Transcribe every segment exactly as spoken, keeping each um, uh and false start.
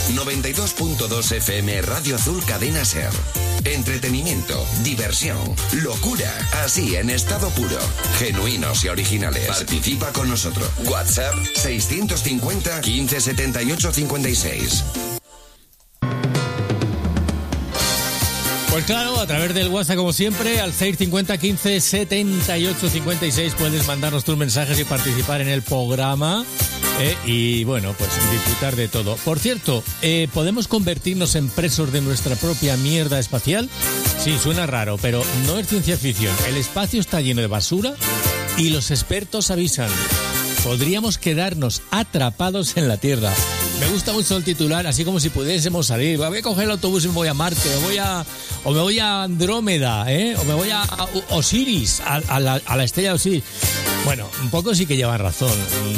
noventa y dos punto dos F M Radio Azul Cadena Ser. Entretenimiento, diversión, locura, así en estado puro. Genuinos y originales. Participa con nosotros. WhatsApp seiscientos cincuenta, quince setenta y ocho, cincuenta y seis. Pues claro, a través del WhatsApp, como siempre, al seiscientos cincuenta, quince setenta y ocho, cincuenta y seis puedes mandarnos tus mensajes y participar en el programa. Eh, y bueno, pues disfrutar de todo. Por cierto, eh, ¿podemos convertirnos en presos de nuestra propia mierda espacial? Sí, suena raro, pero no es ciencia ficción. El espacio está lleno de basura y los expertos avisan. Podríamos quedarnos atrapados en la Tierra. Me gusta mucho el titular, así como si pudiésemos salir. Voy a coger el autobús y me voy a Marte, o, voy a, o me voy a Andrómeda, ¿eh? o me voy a, a Osiris, a, a, la, a la estrella de Osiris. Bueno, un poco sí que llevan razón.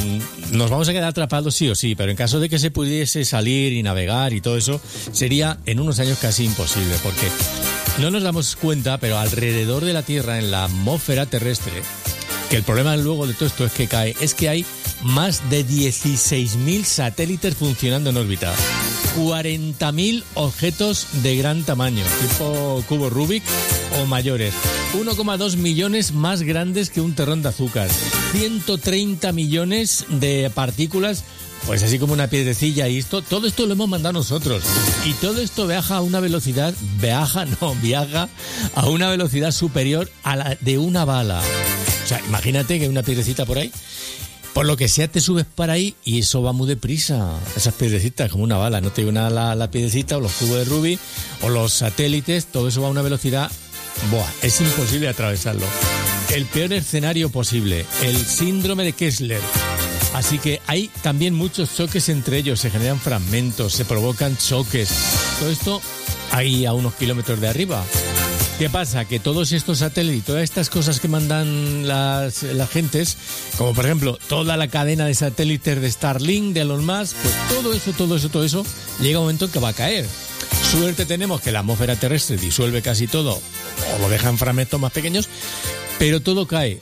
Nos vamos a quedar atrapados sí o sí, pero en caso de que se pudiese salir y navegar y todo eso, sería en unos años casi imposible, porque no nos damos cuenta, pero alrededor de la Tierra, en la atmósfera terrestre, que el problema luego de todo esto es que cae, es que hay más de dieciséis mil satélites funcionando en órbita, cuarenta mil objetos de gran tamaño, tipo cubo Rubik o mayores, uno coma dos millones más grandes que un terrón de azúcar, ciento treinta millones de partículas, pues así como una piedrecilla, y esto, todo esto lo hemos mandado nosotros, y todo esto viaja a una velocidad, viaja, no, viaja a una velocidad superior a la de una bala. O sea, imagínate que hay una piedrecita por ahí, por lo que sea te subes para ahí y eso va muy deprisa, esas piedrecitas como una bala, no te digo nada la, la piedrecita o los cubos de Rubik o los satélites, todo eso va a una velocidad, buah, es imposible atravesarlo. El peor escenario posible, el síndrome de Kessler. Así que hay también muchos choques entre ellos, se generan fragmentos, se provocan choques, todo esto ahí a unos kilómetros de arriba. ¿Qué pasa? Que todos estos satélites, todas estas cosas que mandan las, las gentes, como por ejemplo toda la cadena de satélites de Starlink, de Elon Musk, pues todo eso, todo eso, todo eso, llega un momento en que va a caer. Suerte tenemos que la atmósfera terrestre disuelve casi todo, o lo deja en fragmentos más pequeños, pero todo cae.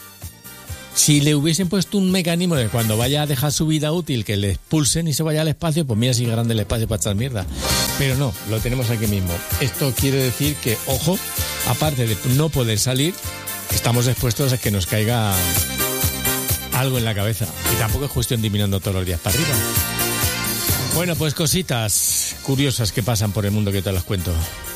Si le hubiesen puesto un mecanismo de cuando vaya a dejar su vida útil, que le expulsen y se vaya al espacio, pues mira si es grande el espacio para echar mierda. Pero no, lo tenemos aquí mismo. Esto quiere decir que, ojo, aparte de no poder salir, estamos expuestos a que nos caiga algo en la cabeza. Y tampoco es cuestión de ir mirando todos los días para arriba. Bueno, pues cositas curiosas que pasan por el mundo que te las cuento.